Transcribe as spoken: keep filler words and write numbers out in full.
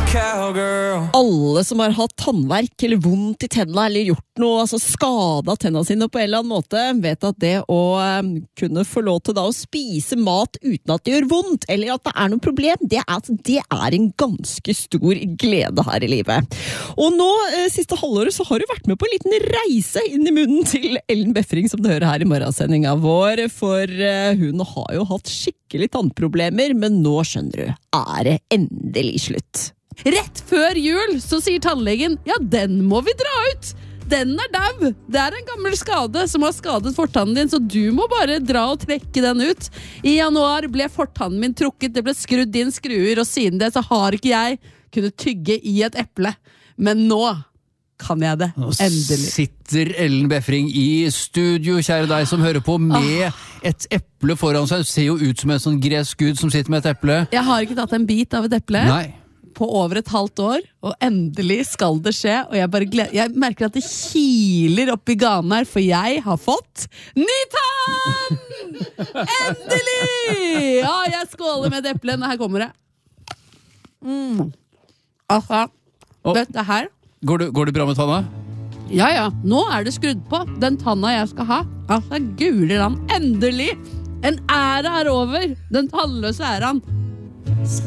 cowgirl. Alle som har hatt tannverk eller vondt i tennene eller gjort noe, altså skadet tennene sine på en eller annen måte, vet at det å um, kunne få lov til da å spise mat uten at det gjør vondt, eller at det er noe problem, det er, altså, det er en ganske stor glede her i livet. Og nå, eh, siste halvåret, så har du vært med på en liten reise inn i munnen til Ellen Befring, som du hører her i morgensendinga vår, for eh, hun har jo hatt skikkelig tannproblemer, men nå skjønner du, er det endelig slutt. Rett før jul så sier tannlegen, ja, den må vi dra ut. Den er dau. Det er en gammel skade som har skadet fortannen din, så du må bare dra og trekke den ut. I januar ble fortannen min trukket, det ble skrudd inn skruer, og siden det så har ikke jeg kunnet tygge i et eple. Men nå kan jeg det, endelig. Sitter Ellen Befring i studio, kjære deg som hører på, med et eple foran seg. Det ser jo ut som en sånn gresk gud som sitter med et eple. Jeg har ikke tatt en bit av et eple. Nei. På over et halvt år, og endelig skal det skje, og jeg bare gleder, jeg merker at det kiler opp i ganen her, for jeg har fått ny tann! Endelig! Ja, jeg skåler med et eple, og her kommer det. Mm. Altså, oh. dette her. Går det, går det bra med tanna? Ja, ja, nå er det skrudd på, den tanna jeg skal ha. Altså, guler han, endelig! En ære er over, den tannløse æren.